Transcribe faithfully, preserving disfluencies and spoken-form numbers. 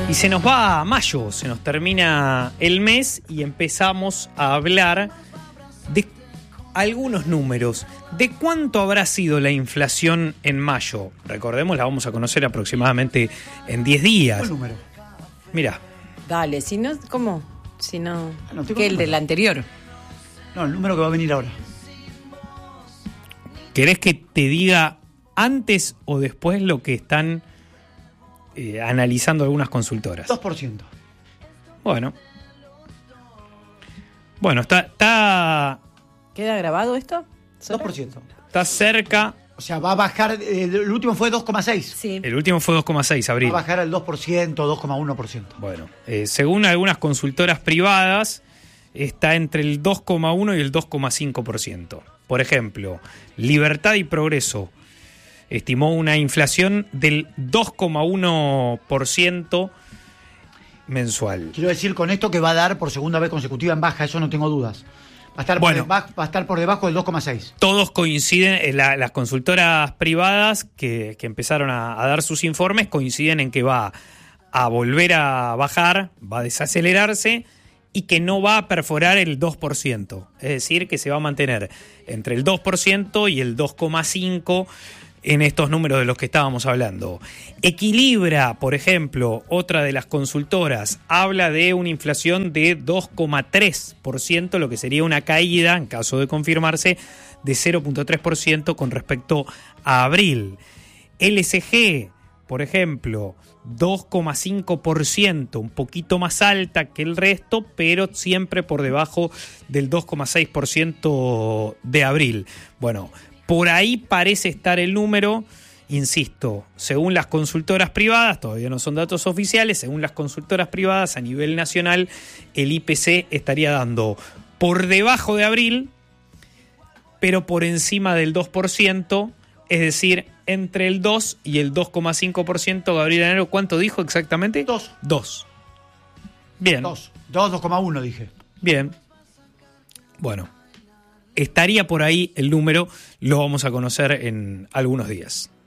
Y se nos va a mayo, se nos termina el mes y empezamos a hablar de algunos números. ¿De cuánto habrá sido la inflación en mayo? Recordemos, la vamos a conocer aproximadamente en diez días. ¿Cuál número? Mirá. Dale, si no, ¿cómo? Si no, no que el del anterior. No, el número que va a venir ahora. ¿Querés que te diga antes o después lo que están eh, analizando algunas consultoras? dos por ciento. Bueno. Bueno, está... está ¿Queda grabado esto? dos por ciento. Está cerca. O sea, va a bajar, eh, el último fue dos coma seis. Sí. El último fue dos coma seis, abril. Va a bajar al dos por ciento, dos coma uno por ciento. Bueno, eh, según algunas consultoras privadas, está entre el dos coma uno y el dos coma cinco por ciento. Por ejemplo, Libertad y Progreso estimó una inflación del dos coma uno por ciento mensual. Quiero decir con esto que va a dar por segunda vez consecutiva en baja, eso no tengo dudas. Va a estar, bueno, por, debajo, va a estar por debajo del dos coma seis. Todos coinciden, eh, la, las consultoras privadas que, que empezaron a, a dar sus informes coinciden en que va a volver a bajar, va a desacelerarse y que no va a perforar el dos por ciento. Es decir, que se va a mantener entre el dos por ciento y el dos coma cinco por ciento en estos números de los que estábamos hablando. Equilibra, por ejemplo, otra de las consultoras, habla de una inflación de dos coma tres por ciento, lo que sería una caída, en caso de confirmarse, de cero coma tres por ciento con respecto a abril. L S G, por ejemplo, dos coma cinco por ciento, un poquito más alta que el resto, pero siempre por debajo del dos coma seis por ciento de abril. Bueno, por ahí parece estar el número, insisto, según las consultoras privadas, todavía no son datos oficiales, según las consultoras privadas a nivel nacional, el I P C estaría dando por debajo de abril, pero por encima del dos por ciento, es decir, entre el dos y el dos coma cinco por ciento. Gabriel Anero, ¿cuánto dijo exactamente? dos. dos. Bien. dos. dos, dos coma uno dije. Bien. Bueno. Estaría por ahí el número, lo vamos a conocer en algunos días.